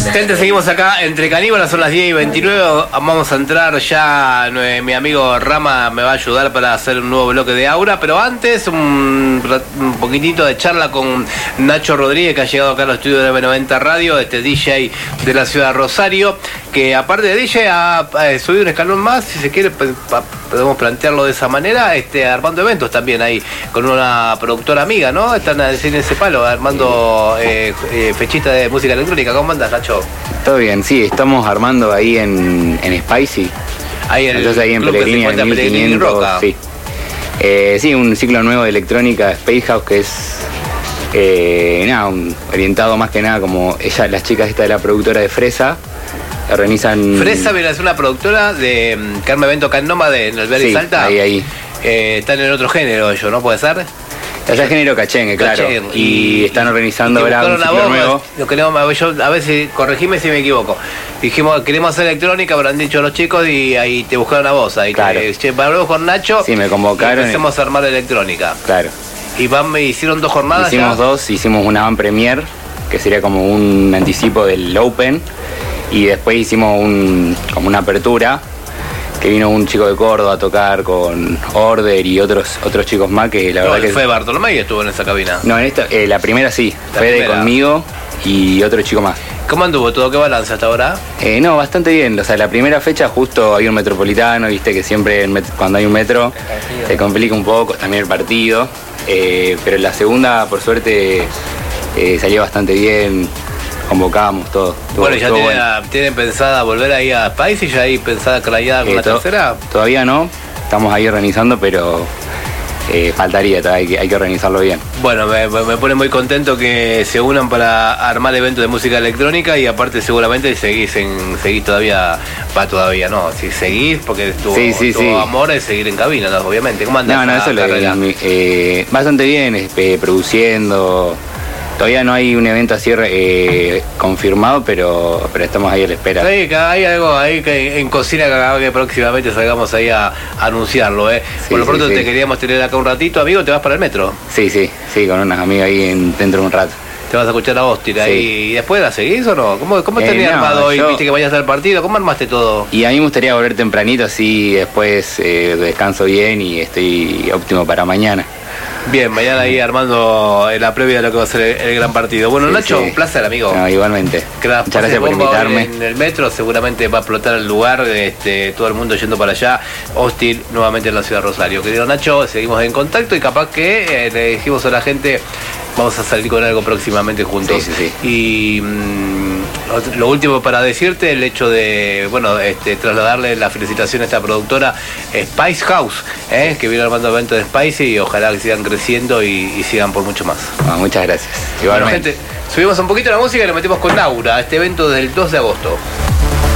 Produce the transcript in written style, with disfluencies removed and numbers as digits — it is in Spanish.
Gente, seguimos acá entre caníbales, son las 10:29. Vamos a entrar ya. Mi amigo Rama me va a ayudar para hacer un nuevo bloque de Aura. Pero antes, un poquitito de charla con Nacho Rodríguez, que ha llegado acá a los estudios de B90 Radio, DJ de la ciudad de Rosario. Que aparte de DJ ha subido un escalón más, si se quiere, podemos plantearlo de esa manera, armando eventos también ahí, con una productora amiga, ¿no? Están en ese palo, armando fechitas de música electrónica. ¿Cómo andas, Nacho? Todo bien, sí, estamos armando ahí en Spicy. Ahí en en Pellegrini, en 1500, sí. Sí, un ciclo nuevo de electrónica, Space House, que es orientado más que nada como las chicas esta de la productora de Fresa. Organizan... Fresa viene a ser una productora de que arma evento acá en Nómade, en el Verde y Salta. Ahí. Están en otro género ellos, ¿no? ¿Puede ser? Allá género cachengue, claro. Y están organizando ahora un ciclo nuevo. A ver si, corregime si me equivoco. Dijimos, queremos hacer electrónica, pero han dicho los chicos y ahí te buscaron a vos. Ahí claro. Hablamos con Nacho. Sí, me convocaron. Y empezamos a armar electrónica. Claro. Y hicieron 2 jornadas. Hicimos ya. 2, hicimos una van premier, que sería como un anticipo del Open. Y después hicimos como una apertura, que vino un chico de Córdoba a tocar con Order y otros chicos más que la verdad que... Fue Bartolomé y estuvo en esa cabina. No, en esta, la primera sí, Fede conmigo y otro chico más. ¿Cómo anduvo todo? ¿Qué balance hasta ahora? No, bastante bien. O sea, la primera fecha justo había un metropolitano, viste que siempre cuando hay un metro se complica un poco, también el partido. Pero la segunda, por suerte, salió bastante bien. Convocábamos todo. Bueno, ¿ya tienen pensada volver ahí a Spicy? ¿Ya hay pensada clayada con la tercera? Todavía no, estamos ahí organizando, pero faltaría, hay que organizarlo bien. Bueno, me pone muy contento que se unan para armar eventos de música electrónica y aparte seguramente seguís todavía, no, si seguís, porque tu amor es seguir en cabina, ¿no? Obviamente. ¿Cómo andás? No, eso lo bastante bien, produciendo. Todavía no hay un evento así confirmado, pero estamos ahí a la espera. Sí, que hay algo ahí que en cocina que próximamente salgamos ahí a anunciarlo. Sí, por lo pronto te queríamos tener acá un ratito. Amigo, ¿te vas para el metro? Sí, con unas amigas ahí dentro de un rato. Te vas a escuchar a Austin ahí. ¿Y después la seguís o no? ¿Cómo tenías armado hoy? ¿Viste que vayas al partido? ¿Cómo armaste todo? Y a mí me gustaría volver tempranito, así después descanso bien y estoy óptimo para mañana. Bien, mañana ahí armando la previa de lo que va a ser el gran partido. Bueno, sí, Nacho, un placer, amigo. No, igualmente. Muchas gracias por invitarme. En el metro seguramente va a explotar el lugar, todo el mundo yendo para allá. Austin nuevamente en la ciudad de Rosario. Querido Nacho, seguimos en contacto y capaz que le dijimos a la gente, vamos a salir con algo próximamente juntos. Sí. Y lo último para decirte, el hecho de, trasladarle la felicitación a esta productora Spice House, que viene armando eventos de Spice y ojalá que sigan creciendo y sigan por mucho más. Muchas gracias. Bueno, gente, subimos un poquito la música y lo metemos con Aura, este evento desde el 2 de agosto.